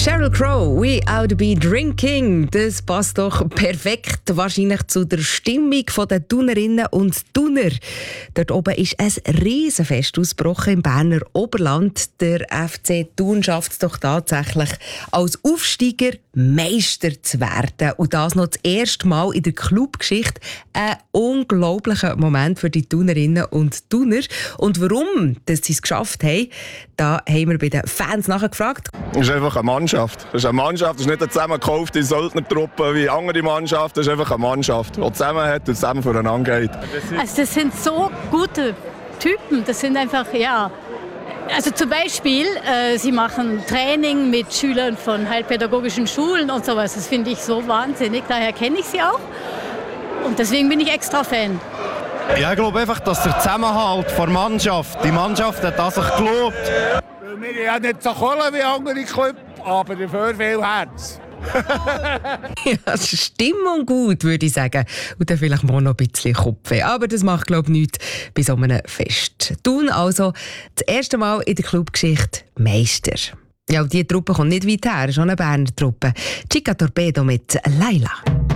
Sheryl Crow, «We Ought to Be Drinking». Das passt doch perfekt wahrscheinlich zu der Stimmung der Thunerinnen und Thuner. Dort oben ist ein Riesenfest ausgebrochen im Berner Oberland. Der FC Thun schafft es doch tatsächlich, als Aufsteiger Meister zu werden. Und das noch das erste Mal in der Clubgeschichte. Ein unglaublicher Moment für die Thunerinnen und Thuner. Und warum dass sie es geschafft haben, da haben wir bei den Fans nachgefragt. Es ist einfach eine Mannschaft. Es ist eine Mannschaft, es ist nicht eine zusammengekaufte Söldnertruppe wie andere Mannschaften. Es ist einfach eine Mannschaft, die zusammenhält und zusammen voneinander geht. Also das sind so gute Typen. Das sind einfach, ja... Also zum Beispiel, sie machen Training mit Schülern von heilpädagogischen Schulen und sowas. Das finde ich so wahnsinnig. Daher kenne ich sie auch. Und deswegen bin ich extra Fan. Ja, ich glaube einfach, dass der Zusammenhalt der Mannschaft, die Mannschaft hat an sich gelobt. Wir haben nicht so Kohle wie andere Clubs, aber dafür viel Herz. Ja, Stimmung gut, würde ich sagen. Und dann vielleicht mal noch ein bisschen Kopfweh. Aber das macht, glaube ich, nichts bei so einem Fest. Thun also das erste Mal in der Clubgeschichte Meister. Ja, und diese Truppe kommt nicht weit her, schon eine Berner Truppe. Chica Torpedo mit Laila.